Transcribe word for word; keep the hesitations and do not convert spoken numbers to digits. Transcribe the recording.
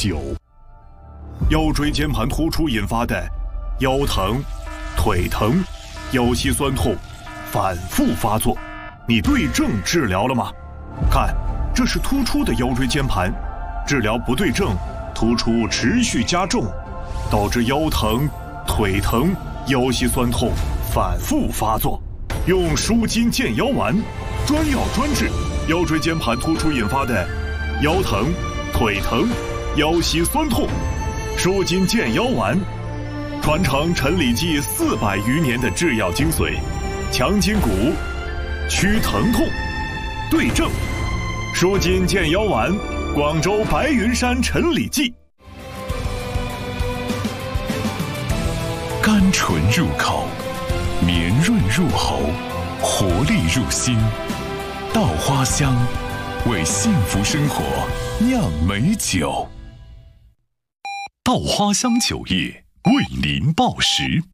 九。腰椎间盘突出引发的腰疼、腿疼、腰膝酸痛反复发作，你对症治疗了吗？看，这是突出的腰椎间盘，治疗不对症，突出持续加重，导致腰疼、腿疼、腰膝酸痛反复发作。用舒筋健腰丸，专药专治腰椎间盘突出引发的腰疼、腿疼、腰膝酸痛。舒筋健腰丸，传承陈李济四百余年的制药精髓，强筋骨，祛疼痛，对症。舒筋健腰丸，广州白云山陈李济。 甘醇入口，绵润入喉，活力入心。稻花香，为幸福生活酿美酒。稻花香酒业为您报时。